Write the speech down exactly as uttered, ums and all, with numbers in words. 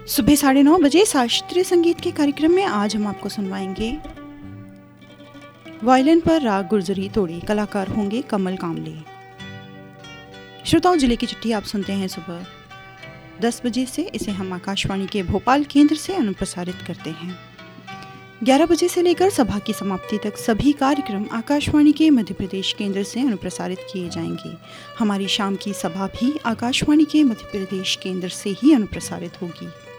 सुबह साढ़े नौ बजे शास्त्रीय संगीत के कार्यक्रम में आज हम आपको सुनवाएंगे वायलिन पर राग गुर्जरी तोड़ी। कलाकार होंगे कमल कामले। श्रोताओं, जिले की चिट्ठी आप सुनते हैं सुबह दस बजे से। इसे हम आकाशवाणी के भोपाल केंद्र से अनुप्रसारित करते हैं। ग्यारह बजे से लेकर सभा की समाप्ति तक सभी कार्यक्रम आकाशवाणी के मध्य प्रदेश केंद्र से अनुप्रसारित किए जाएंगे। हमारी शाम की सभा भी आकाशवाणी के मध्य प्रदेश केंद्र से ही अनुप्रसारित होगी।